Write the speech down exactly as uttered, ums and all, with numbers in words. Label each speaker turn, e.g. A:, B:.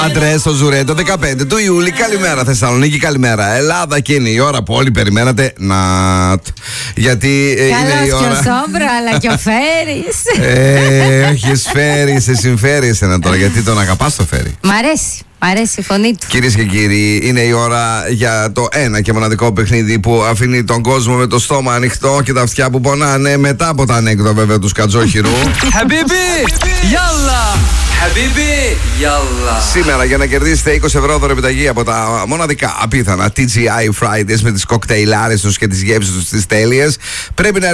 A: Αντρέ στο Ζουρέντο δεκαπέντε του Ιούλη. Καλημέρα Θεσσαλονίκη, καλημέρα Ελλάδα. Και είναι η ώρα που όλοι περιμένατε να. Γιατί ε, είναι η ώρα.
B: Καλώς και ο Σόμπρα, αλλά και ο Φέρης.
A: Ε, όχι, Φέρη, σε συμφέρει εσένα τώρα. Γιατί τον αγαπάς το Φέρη.
B: Μ' αρέσει. Μ' αρέσει η φωνή του.
A: Κυρίες και κύριοι, είναι η ώρα για το ένα και μοναδικό παιχνίδι που αφήνει τον κόσμο με το στόμα ανοιχτό και τα αυτιά που πονάνε, μετά από τα ανέκδοτα βέβαια του Σκατζόχυρου.
C: Χαμπίμπι, γιάλα! Χαμπίμπι, γιάλα!
A: Σήμερα για να κερδίσετε είκοσι ευρώ δωρεπιταγή από τα μοναδικά απίθανα τι τζι άι Fridays με τις κοκτέιλάρες τους και τις γεύσεις τους τις τέλειες, πρέπει να